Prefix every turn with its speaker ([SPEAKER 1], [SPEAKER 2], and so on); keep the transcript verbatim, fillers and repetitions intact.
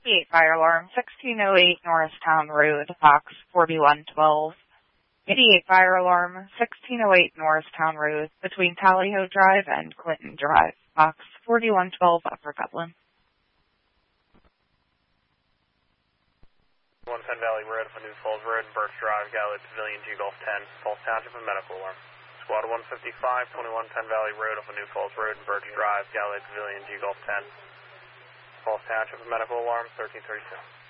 [SPEAKER 1] eight Fire Alarm, sixteen oh eight Norristown Road, box forty-one twelve. eighty-eight Fire Alarm, sixteen oh eight Norristown Road, between Tallyho Drive and Clinton Drive, box forty-one twelve, Upper Gutlin.
[SPEAKER 2] one ten Valley Road, New Falls Road, Birch Drive, Galley Pavilion, G Golf ten, Falls Township, and medical alarm. Squad one fifty-five, twenty-one ten Valley Road, New Falls Road, Birch Drive, Galley Pavilion, G Golf ten, Falls Township, and medical alarm, thirteen thirty-two.